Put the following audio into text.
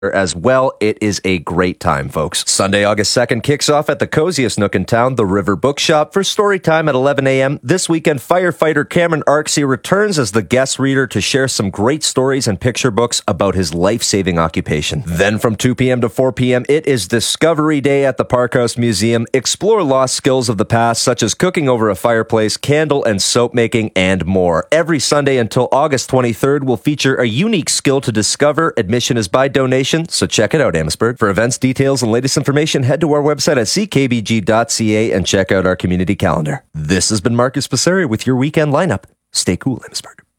as well. It is a great time, folks. Sunday, August 2nd kicks off at the coziest nook in town, the River Bookshop, for story time at 11 a.m. This weekend, firefighter Cameron Arksey returns as the guest reader to share some great stories and picture books about his life-saving occupation. Then from 2 p.m. to 4 p.m., it is Discovery Day at the Parkhouse Museum. Explore lost skills of the past, such as cooking over a fireplace, candle and soap making, and more. Every Sunday until August 23rd will feature a unique skill to discover. Admission is by donation, so check it out, Amherstburg. For events, details, and latest information, head to our website at ckbg.ca and check out our community calendar. This has been Marcus Passaria with your weekend lineup. Stay cool, Amherstburg.